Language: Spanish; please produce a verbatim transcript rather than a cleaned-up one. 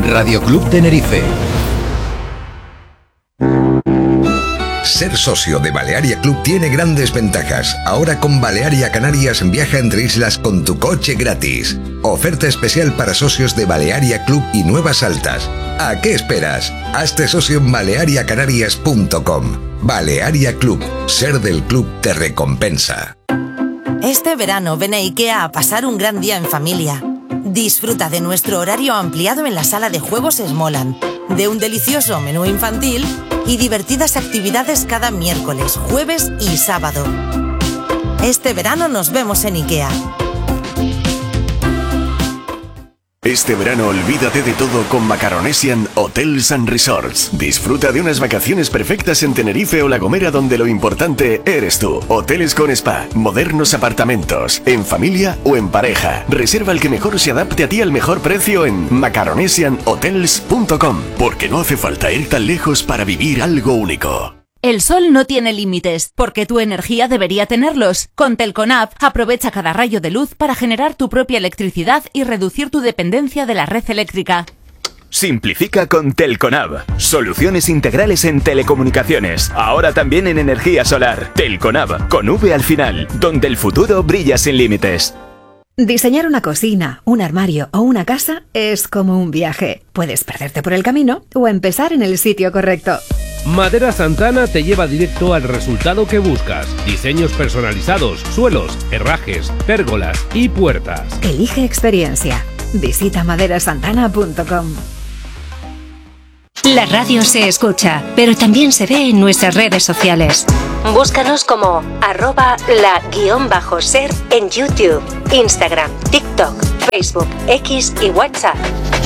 Radio Club Tenerife. Ser socio de Balearia Club tiene grandes ventajas. Ahora con Balearia Canarias viaja entre islas con tu coche gratis. Oferta especial para socios de Balearia Club y Nuevas Altas. ¿A qué esperas? Hazte socio en balearia canarias punto com. Balearia Club. Ser del club te recompensa. Este verano ven a IKEA a pasar un gran día en familia. Disfruta de nuestro horario ampliado en la sala de juegos Smoland, de un delicioso menú infantil y divertidas actividades cada miércoles, jueves y sábado. Este verano nos vemos en IKEA. Este verano olvídate de todo con Macaronesian Hotels and Resorts. Disfruta de unas vacaciones perfectas en Tenerife o La Gomera, donde lo importante eres tú. Hoteles con spa, modernos apartamentos, en familia o en pareja. Reserva el que mejor se adapte a ti al mejor precio en macaronesian hotels punto com, porque no hace falta ir tan lejos para vivir algo único. El sol no tiene límites, porque tu energía debería tenerlos. Con Telconab, aprovecha cada rayo de luz para generar tu propia electricidad y reducir tu dependencia de la red eléctrica. Simplifica con Telconab. Soluciones integrales en telecomunicaciones. Ahora también en energía solar. Telconab, con V al final, donde el futuro brilla sin límites. Diseñar una cocina, un armario o una casa es como un viaje. Puedes perderte por el camino o empezar en el sitio correcto. Madera Santana te lleva directo al resultado que buscas. Diseños personalizados, suelos, herrajes, pérgolas y puertas. Elige experiencia. Visita madera santana punto com. La radio se escucha, pero también se ve en nuestras redes sociales. Búscanos como arroba la guión bajo ser en YouTube, Instagram, TikTok, Facebook, X y WhatsApp.